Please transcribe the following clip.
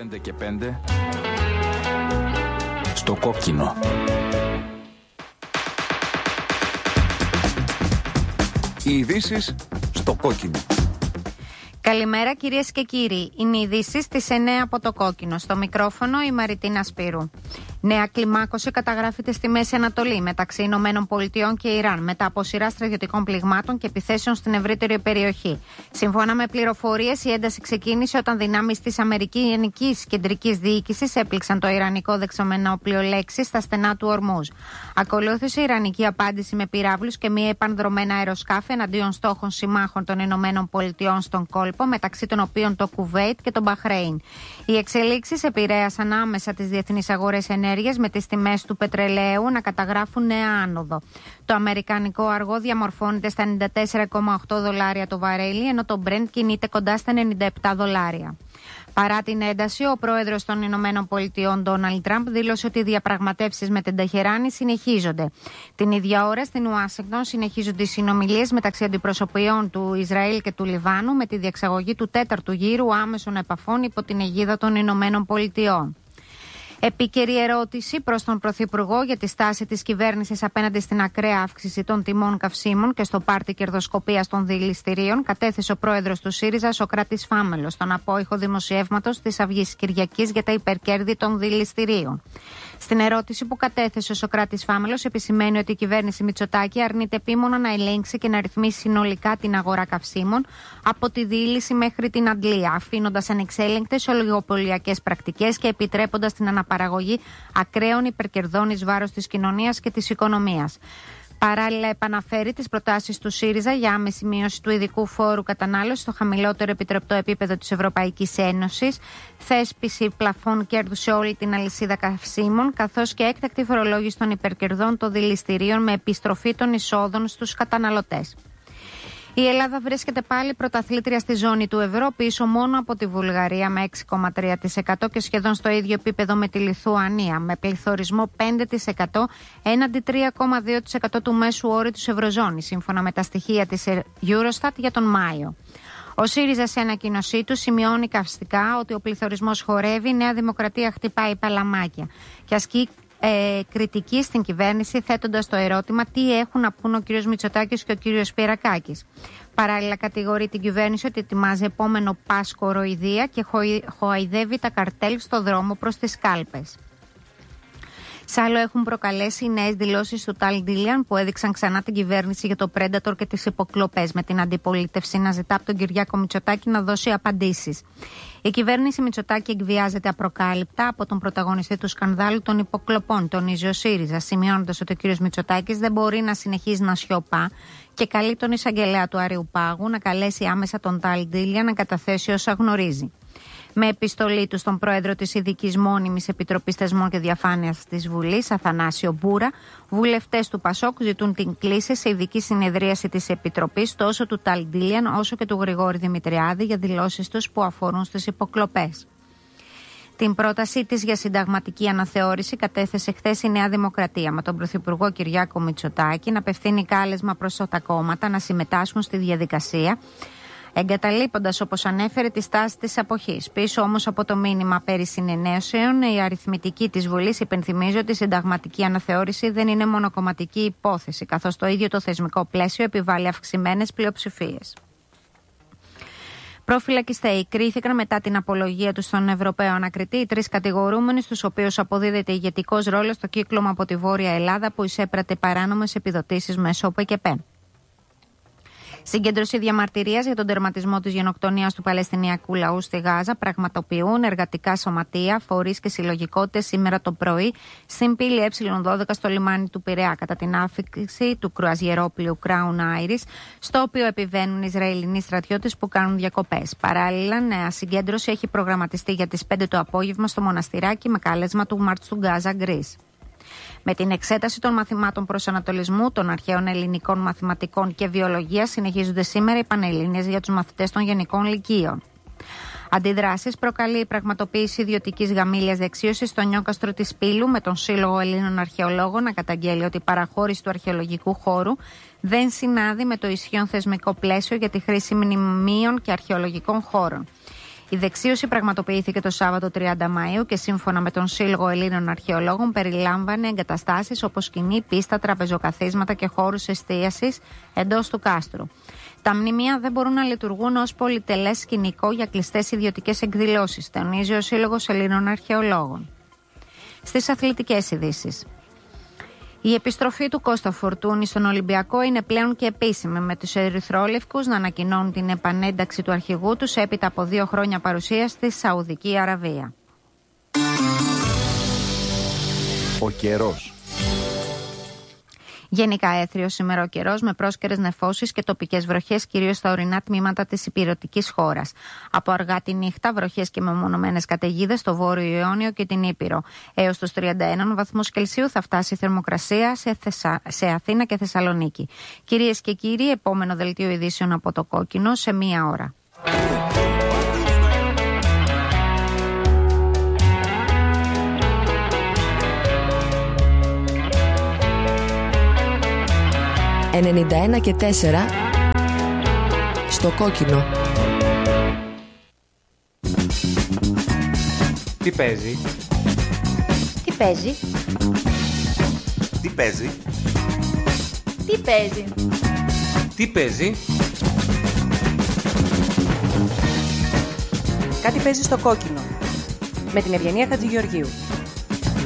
5 και 5 στο κόκκινο. Οι ειδήσεις στο κόκκινο. Καλημέρα κυρίες και κύριοι. Είναι οι ειδήσεις στις 9 από το κόκκινο. Στο μικρόφωνο η Μαριτίνα Σπύρου. Νέα κλιμάκωση καταγράφεται στη Μέση Ανατολή μεταξύ Ηνωμένων Πολιτειών και Ιράν μετά από σειρά στρατιωτικών πληγμάτων και επιθέσεων στην ευρύτερη περιοχή. Σύμφωνα με πληροφορίες, η ένταση ξεκίνησε όταν δυνάμεις της Αμερικανικής Κεντρικής Διοίκησης έπληξαν το ιρανικό δεξαμενόπλιο Λέξη στα στενά του Ορμούζ. Ακολούθησε η ιρανική απάντηση με πυράβλους και μη επανδρομένα αεροσκάφη εναντίον στόχων συμμάχων των Ηνωμένων Πολιτειών στον κόλπο, μεταξύ των οποίων το Κουβέιτ και το Μπαχρέιν. Οι εξελίξεις επηρέασαν άμεσα τις διεθνείς αγορές ενέργειας, με τις τιμές του πετρελαίου να καταγράφουν νέα άνοδο. Το αμερικανικό αργό διαμορφώνεται στα $94,8 το βαρέλι, ενώ το Brent κινείται κοντά στα $97. Παρά την ένταση, ο πρόεδρος των Ηνωμένων Πολιτειών, Ντόναλντ Τραμπ, δήλωσε ότι οι διαπραγματεύσεις με την Τεχεράνη συνεχίζονται. Την ίδια ώρα, στην Ουάσιγκτον, συνεχίζονται οι συνομιλίες μεταξύ αντιπροσωπιών του Ισραήλ και του Λιβάνου με τη διεξαγωγή του 4ου γύρου άμεσων επαφών υπό την αιγίδα των Ηνωμένων Πολιτειών. Επίκαιρη ερώτηση προς τον Πρωθυπουργό για τη στάση της κυβέρνησης απέναντι στην ακραία αύξηση των τιμών καυσίμων και στο πάρτι κερδοσκοπίας των δηληστηρίων κατέθεσε ο πρόεδρος του ΣΥΡΙΖΑ, Σωκράτης Φάμελος, στον απόϊχο δημοσιεύματος της Αυγής Κυριακής για τα υπερκέρδη των δηληστηρίων. Στην ερώτηση που κατέθεσε ο Σωκράτης Φάμελος, επισημαίνει ότι η κυβέρνηση Μητσοτάκη αρνείται επίμονα να ελέγξει και να ρυθμίσει συνολικά την αγορά καυσίμων από τη δίληση μέχρι την αντλία, αφήνοντας ανεξέλεγκτες ολιγοπωλιακές πρακτικές και επιτρέποντας την αναπαραγωγή ακραίων υπερκερδών εις βάρος της κοινωνίας και της οικονομίας. Παράλληλα, επαναφέρει τις προτάσεις του ΣΥΡΙΖΑ για άμεση μείωση του ειδικού φόρου κατανάλωσης στο χαμηλότερο επιτρεπτό επίπεδο της Ευρωπαϊκής Ένωσης, θέσπιση πλαφών κέρδους σε όλη την αλυσίδα καυσίμων, καθώς και έκτακτη φορολόγηση των υπερκερδών των δηληστηρίων με επιστροφή των εισόδων στους καταναλωτές. Η Ελλάδα βρίσκεται πάλι πρωταθλήτρια στη ζώνη του ευρώ, πίσω μόνο από τη Βουλγαρία με 6,3% και σχεδόν στο ίδιο επίπεδο με τη Λιθουανία, με πληθωρισμό 5% έναντι 3,2% του μέσου όρου της Ευρωζώνης, σύμφωνα με τα στοιχεία της Eurostat για τον Μάιο. Ο ΣΥΡΙΖΑ σε ανακοίνωσή του σημειώνει καυστικά ότι ο πληθωρισμός χορεύει, η Νέα Δημοκρατία χτυπάει παλαμάκια και ασκεί κριτική στην κυβέρνηση, θέτοντας το ερώτημα τι έχουν να πούν ο κ. Μητσοτάκης και ο κ. Σπυρακάκης. Παράλληλα, κατηγορεί την κυβέρνηση ότι ετοιμάζει επόμενο πας κοροϊδία και χοαϊδεύει τα καρτέλ στο δρόμο προς τις κάλπες. Σ' άλλο έχουν προκαλέσει οι νέες δηλώσεις του Ταλ Ντίλιαν που έδειξαν ξανά την κυβέρνηση για το Predator και τις υποκλοπές, με την αντιπολίτευση να ζητά από τον Κυριάκο Μητσοτάκη να δώσει απαντήσεις. Η κυβέρνηση Μητσοτάκη εκβιάζεται απροκάλυπτα από τον πρωταγωνιστή του σκανδάλου των υποκλοπών, τον ΙΖΙΟ ΣΥΡΙΖΑ, σημειώνοντας ότι ο κ. Μητσοτάκης δεν μπορεί να συνεχίζει να σιωπά και καλεί τον εισαγγελέα του Αριού Πάγου να καλέσει άμεσα τον Ταλ Ντίλιαν να καταθέσει όσα γνωρίζει. Με επιστολή του στον πρόεδρο της Ειδικής Μόνιμης Επιτροπής Θεσμών και Διαφάνειας της Βουλής, Αθανάσιο Μπούρα, βουλευτές του ΠΑΣΟΚ ζητούν την κλήση σε ειδική συνεδρίαση της Επιτροπής τόσο του Ταλ Ντίλιαν όσο και του Γρηγόρη Δημητριάδη για δηλώσεις τους που αφορούν στις υποκλοπές. Την πρότασή της για συνταγματική αναθεώρηση κατέθεσε χθες η Νέα Δημοκρατία, με τον Πρωθυπουργό Κυριάκο Μητσοτάκη να απευθύνει κάλεσμα προς τα κόμματα να συμμετάσχουν στη διαδικασία, εγκαταλείποντας, όπως ανέφερε, τη στάση της αποχής. Πίσω όμως από το μήνυμα περί συνενέσεων, η αριθμητική της Βουλής υπενθυμίζει ότι η συνταγματική αναθεώρηση δεν είναι μονοκομματική υπόθεση, καθώς το ίδιο το θεσμικό πλαίσιο επιβάλλει αυξημένες πλειοψηφίες. Προφυλακιστέοι κρίθηκαν μετά την απολογία του στον Ευρωπαίο Ανακριτή οι τρεις κατηγορούμενοι, στους οποίους αποδίδεται ηγετικός ρόλος στο κύκλωμα από τη Βόρεια Ελλάδα που εισέπρατε παράνομες επιδοτήσεις μέσω ΟΠΕΚΕΠΕ. Συγκέντρωση διαμαρτυρίας για τον τερματισμό της γενοκτονίας του Παλαιστινιακού λαού στη Γάζα πραγματοποιούν εργατικά σωματεία, φορείς και συλλογικότητες σήμερα το πρωί στην πύλη Ε12 στο λιμάνι του Πειραιά, κατά την άφηξη του κρουαζιερόπλοιου Crown Iris, στο οποίο επιβαίνουν Ισραηλινοί στρατιώτες που κάνουν διακοπές. Παράλληλα, νέα συγκέντρωση έχει προγραμματιστεί για τις 5 το απόγευμα στο Μοναστηράκι με κάλεσμα του March to Gaza Greece. Με την εξέταση των μαθημάτων προσανατολισμού, των αρχαίων ελληνικών μαθηματικών και βιολογίας συνεχίζονται σήμερα οι πανελλήνιες για τους μαθητές των γενικών λυκείων. Αντιδράσεις προκαλεί η πραγματοποίηση ιδιωτικής γαμήλιας δεξίωσης στο νιόκαστρο της Πύλου, με τον Σύλλογο Ελλήνων Αρχαιολόγων να καταγγέλει ότι η παραχώρηση του αρχαιολογικού χώρου δεν συνάδει με το ισχύον θεσμικό πλαίσιο για τη χρήση μνημείων και αρχαιολογικών χώρων. Η δεξίωση πραγματοποιήθηκε το Σάββατο 30 Μαΐου και σύμφωνα με τον Σύλλογο Ελλήνων Αρχαιολόγων περιλάμβανε εγκαταστάσεις όπως σκηνή, πίστα, τραπεζοκαθίσματα και χώρους εστίασης εντός του κάστρου. Τα μνημεία δεν μπορούν να λειτουργούν ως πολυτελές σκηνικό για κλειστές ιδιωτικές εκδηλώσεις, τονίζει ο Σύλλογος Ελλήνων Αρχαιολόγων. Στις αθλητικές ειδήσεις. Η επιστροφή του Κώστα Φορτούνη στον Ολυμπιακό είναι πλέον και επίσημη, με τους ερυθρόλευκους να ανακοινώνουν την επανένταξη του αρχηγού τους έπειτα από 2 χρόνια παρουσίας στη Σαουδική Αραβία. Ο καιρός. Γενικά έθριος σήμερα ο καιρός με πρόσκαιρες νεφώσεις και τοπικές βροχές κυρίως στα ορεινά τμήματα της υπηρετικής χώρας. Από αργά τη νύχτα βροχές και μεμονωμένες καταιγίδες στο Βόρειο Ιόνιο και την Ήπειρο. Έως τους 31 βαθμούς Κελσίου θα φτάσει η θερμοκρασία σε Αθήνα και Θεσσαλονίκη. Κυρίες και κύριοι, επόμενο δελτίο ειδήσεων από το Κόκκινο σε 1 ώρα. «91 και 4» στο Κόκκινο. Τι παίζει? Τι παίζει? Τι παίζει? Τι παίζει? Τι παίζει? Κάτι παίζει στο Κόκκινο με την Ευγενία Χατζηγεωργίου.